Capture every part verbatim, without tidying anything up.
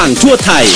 งทั่วไทย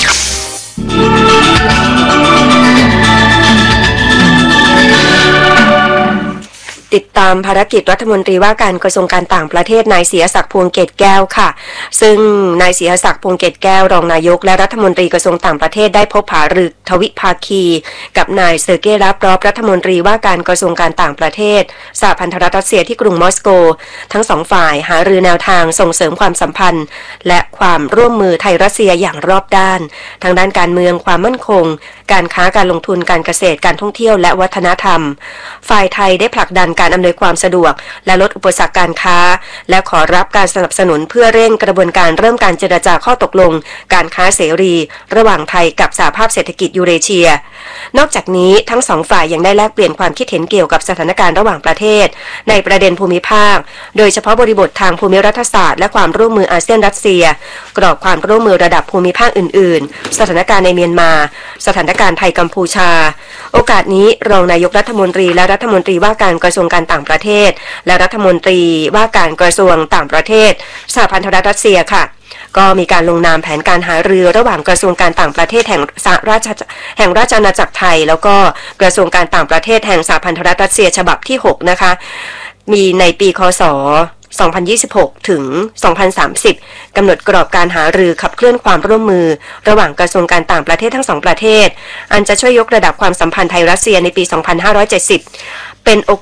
ติดตามภารกิจรัฐมนตรีว่าการกระทรวงการต่างประเทศนายศรีศักดิ์พวงเกตแก้วค่ะซึ่งนายศรีศักดิ์พวงเกตแก้วรองนายกและรัฐมนตรีกระทรวงต่างประเทศได้พบหารือทวิภาคีกับนายเซอร์เกย์ ลาฟรอฟรัฐมนตรีว่าการกระทรวงการต่างประเทศสหพันธรัฐรัสเซียที่กรุงมอสโกทั้งสองฝ่ายหารือแนวทางส่งเสริมความสัมพันธ์และความร่วมมือไทยรัสเซียอย่างรอบด้านทางด้านการเมืองความมั่นคงการค้าการลงทุนการเกษตรการท่องเที่ยวและวัฒนธรรมฝ่ายไทยได้ผลักดันการอำนวยความสะดวกและลดอุปสรรคการค้าและขอรับการสนับสนุนเพื่อเร่งกระบวนการเริ่มการเจรจาข้อตกลงการค้าเสรีระหว่างไทยกับสหภาพเศรษฐกิจยูเรเชียนอกจากนี้ทั้งสองฝ่ายยังได้แลกเปลี่ยนความคิดเห็นเกี่ยวกับสถานการณ์ระหว่างประเทศในประเด็นภูมิภาคโดยเฉพาะบริบททางภูมิรัฐศาสตร์และความร่วมมืออาเซียนรัสเซียกรอบความร่วมมือระดับภูมิภาคอื่นๆสถานการณ์ในเมียนมาสถานการณ์ไทยกัมพูชาโอกาสนี้รองนายกรัฐมนตรีและรัฐมนตรีว่าการกระทรวงการต่างประเทศและรัฐมนตรีว่าการกระทรวงต่างประเทศสหพันธรัฐรัสเซียค่ะก็มีการลงนามแผนการหารือระหว่างกระทรวงการต่างประเทศแห่งสหราชแห่งราชอาณาจักรไทยแล้วก็กระทรวงการต่างประเทศแห่งสหพันธรัฐรัสเซียฉบับที่หกนะคะมีในปีค.ศ.สองพันยี่สิบหกถึงสองพันสามสิบกำหนดกรอบการหารือขับเคลื่อนความร่วมมือระหว่างกระทรวงการต่างประเทศทั้งสองประเทศอันจะช่วยยกระดับความสัมพันธ์ไทยรัสเซียในปีสองพันห้าร้อยเจ็ดสิบเป็น